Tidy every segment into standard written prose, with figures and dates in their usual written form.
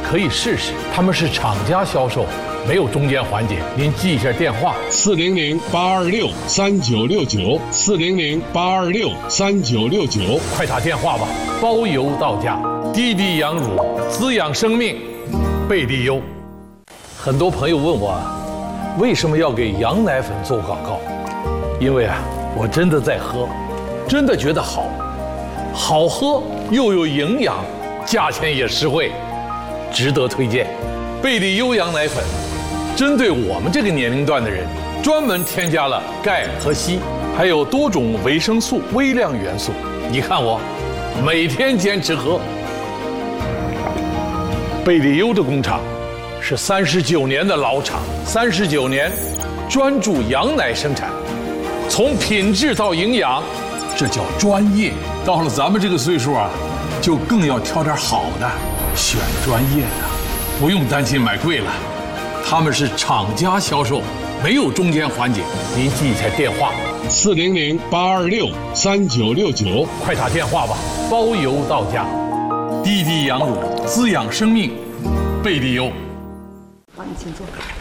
可以试试。他们是厂家销售，没有中间环节。您记一下电话：400-826-3969，400-826-3969，快打电话吧，包邮到家。滴滴羊乳，滋养生命，贝蒂优。很多朋友问我，为什么要给羊奶粉做广告？因为我真的在喝，真的觉得好喝又有营养，价钱也实惠，值得推荐。贝蒂优羊奶粉针对我们这个年龄段的人，专门添加了钙和硒，还有多种维生素、微量元素。你看我每天坚持喝。贝蒂优的工厂是39年的老厂，39年专注羊奶生产，从品质到营养，这叫专业。到了咱们这个岁数就更要挑点好的，选专业的，不用担心买贵了。他们是厂家销售，没有中间环节。您记一下电话：400-826-3969，快打电话吧，包邮到家。滴滴羊乳，滋养生命，贝蒂优。 好，你请坐。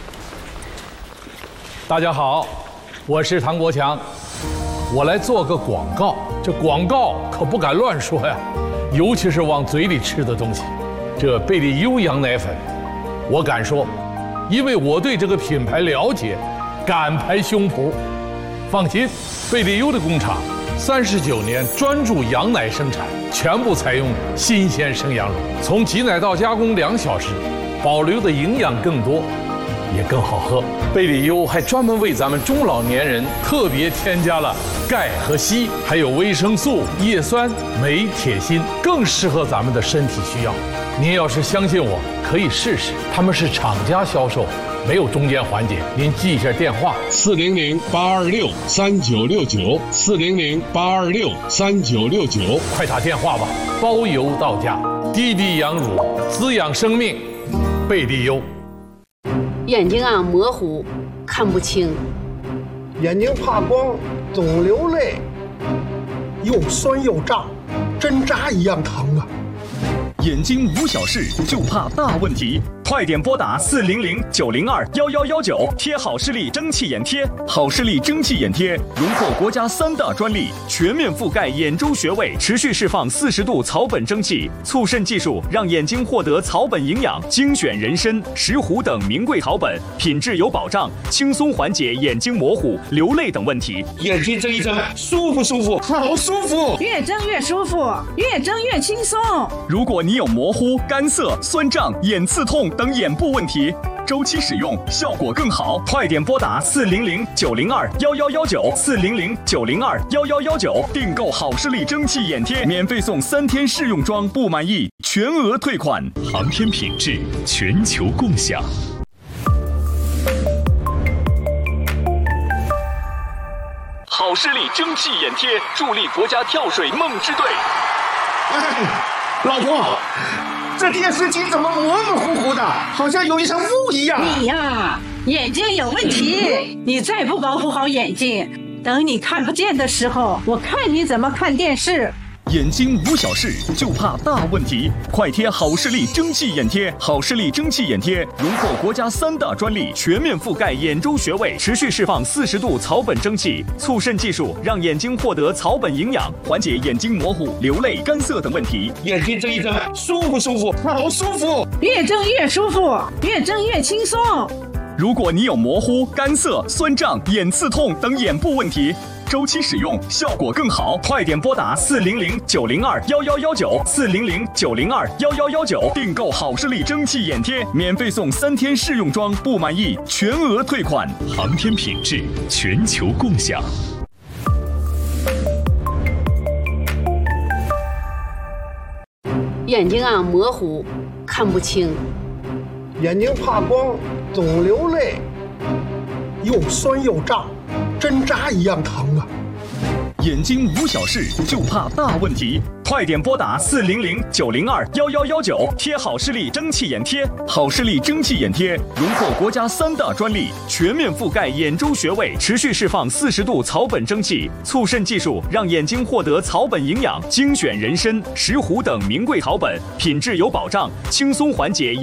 大家好，我是唐国强，我来做个广告。这广告可不敢乱说呀，尤其是往嘴里吃的东西。这贝蒂优羊奶粉，我敢说，因为我对这个品牌了解，敢拍胸脯。放心，贝蒂优的工厂39年专注羊奶生产，全部采用新鲜生羊乳，从挤奶到加工2小时，保留的营养更多，也更好喝。贝蒂优还专门为咱们中老年人特别添加了钙和硒，还有维生素、叶酸、镁、铁、锌，更适合咱们的身体需要。您要是相信我，可以试试。他们是厂家销售，没有中间环节。您记一下电话：400-826-3969，400-826-3969，快打电话吧，包邮到家。滴滴羊乳，滋养生命，贝蒂优。 眼睛模糊，看不清； 眼睛怕光，总流泪，又酸又胀，针扎一样疼啊！ 眼睛无小事，就怕大问题。快点拨打400-902-1119，贴好视力蒸汽眼贴。好视力蒸汽眼贴荣获国家3大专利，全面覆盖眼周穴位，持续释放40度草本蒸汽，促渗技术让眼睛获得草本营养，精选人参、石斛等名贵草本，品质有保障，轻松缓解眼睛模糊、流泪等问题。 眼睛睁一睁，舒服舒服，好舒服， 越睁越舒服，越睁越轻松。 如果你有模糊、干涩、酸胀、眼刺痛等眼部问题，周期使用效果更好。快点拨打400-902-1119，400-902-1119，订购好视力蒸汽眼贴，免费送3天试用装，不满意全额退款。航天品质，全球共享。好视力蒸汽眼贴助力国家跳水梦之队。 老婆，这电视机怎么模模糊糊的，好像有一层雾一样。 你呀，眼睛有问题，你再不保护好眼睛，等你看不见的时候，我看你怎么看电视。 眼睛无小事，就怕大问题。快贴好视力蒸汽眼贴，好视力蒸汽眼贴荣获国家3大专利，全面覆盖眼周穴位，持续释放40度草本蒸汽，促渗技术让眼睛获得草本营养，缓解眼睛模糊、流泪、干涩等问题。 眼睛睁一睁，舒服舒服，好舒服， 越睁越舒服，越睁越轻松。 如果你有模糊、干涩、酸胀、眼刺痛等眼部问题，周期使用效果更好。快点拨打400-902-1119，400-902-1119，订购好视力蒸汽眼贴，免费送3天试用装，不满意全额退款。航天品质，全球共享。 眼睛模糊，看不清； 眼睛怕光，总流泪，又酸又胀，针扎一样疼啊！ 眼睛无小事，就怕大问题。快点拨打400-902-1119，贴好视力蒸汽眼贴。好视力蒸汽眼贴荣获国家3大专利，全面覆盖眼周穴位，持续释放40度草本蒸汽，促渗技术让眼睛获得草本营养，精选人参、石斛等名贵草本，品质有保障，轻松缓解